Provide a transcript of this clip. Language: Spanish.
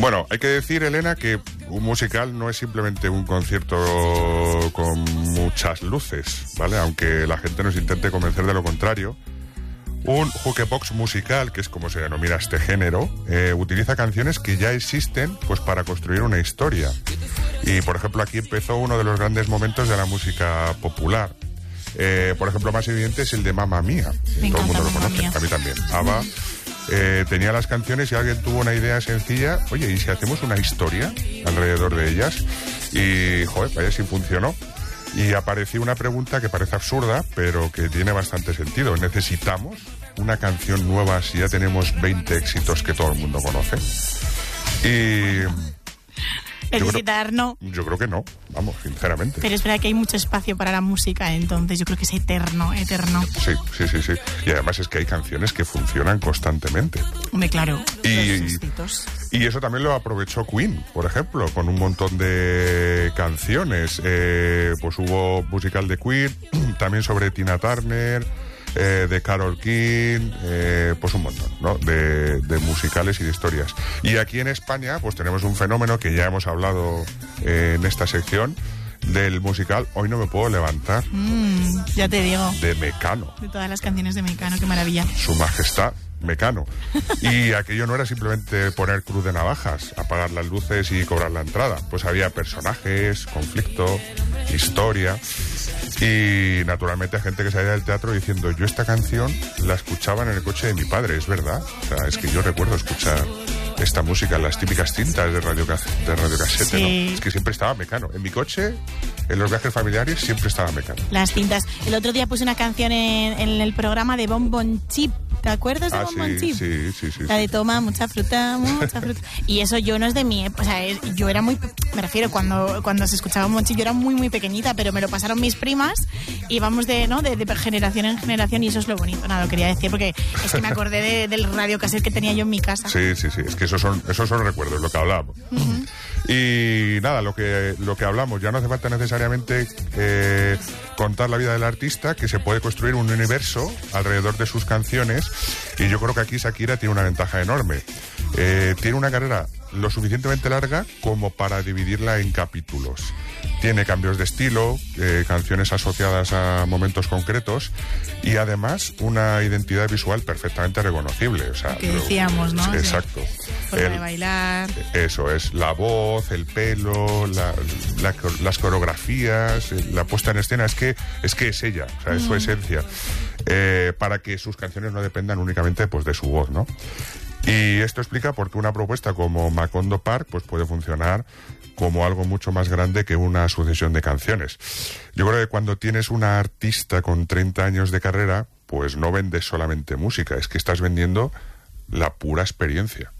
Bueno, hay que decir, Elena, que un musical no es simplemente un concierto con muchas luces, ¿vale? Aunque la gente nos intente convencer de lo contrario. Un jukebox musical, que es como se denomina este género, utiliza canciones que ya existen pues para construir una historia. Y, por ejemplo, aquí empezó uno de los grandes momentos de la música popular. Por ejemplo, más evidente es el de Mamma Mía. Todo el mundo lo conoce, a mí también. ABBA tenía las canciones y alguien tuvo una idea sencilla. Oye, ¿y si hacemos una historia alrededor de ellas? Y, joder, vaya si funcionó. Y apareció una pregunta que parece absurda, pero que tiene bastante sentido. ¿Necesitamos una canción nueva si ya tenemos 20 éxitos que todo el mundo conoce? Y... Necesitar, no. Yo creo que no, vamos, sinceramente. Pero es verdad que hay mucho espacio para la música, entonces yo creo que es eterno. Sí. Y además es que hay canciones que funcionan constantemente. Hombre, claro. Y eso también lo aprovechó Queen, por ejemplo, con un montón de canciones. Pues hubo musical de Queen, también sobre Tina Turner, de Carole King, pues un montón, ¿no? de musicales y de historias. Y aquí en España pues tenemos un fenómeno que ya hemos hablado en esta sección del musical Hoy no me puedo levantar. Ya te digo. De Mecano. De todas las canciones de Mecano, qué maravilla. Su Majestad Mecano. Y aquello no era simplemente poner cruz de navajas, apagar las luces y cobrar la entrada. Pues había personajes, conflicto, historia. Y naturalmente gente que salía del teatro diciendo, yo esta canción la escuchaba en el coche de mi padre, es verdad. O sea, es que yo recuerdo escuchar esta música en las típicas cintas de radiocasete, sí. ¿no? Es que siempre estaba Mecano. En mi coche, en los viajes familiares, siempre estaba Mecano. Las cintas. El otro día puse una canción en el programa de Bon Bon Chip. ¿Te acuerdas de Bon Bon Chip? Sí. La de toma mucha fruta. Y eso yo no es de mi época. O sea, yo era muy... Me refiero, cuando se escuchaba Bon Bon Chip, yo era muy, muy pequeñita, pero me lo pasaron mis primas y vamos de generación en generación y eso es lo bonito. Nada, lo quería decir porque es que me acordé del radiocassette que tenía yo en mi casa. Sí. Es que esos son recuerdos, lo que hablábamos. Uh-huh. Y nada, lo que hablamos, ya no hace falta necesariamente contar la vida del artista, que se puede construir un universo alrededor de sus canciones, y yo creo que aquí Shakira tiene una ventaja enorme. Tiene una carrera lo suficientemente larga como para dividirla en capítulos. Tiene cambios de estilo, canciones asociadas a momentos concretos y además una identidad visual perfectamente reconocible. O sea, que decíamos, ¿no? Exacto. Forma de bailar. Eso es, la voz, el pelo, las coreografías, la puesta en escena, es que es ella, o sea, es su esencia. Para que sus canciones no dependan únicamente pues de su voz, ¿no? Y esto explica por qué una propuesta como Macondo Park pues puede funcionar como algo mucho más grande que una sucesión de canciones. Yo creo que cuando tienes una artista con 30 años de carrera, pues no vendes solamente música, es que estás vendiendo la pura experiencia.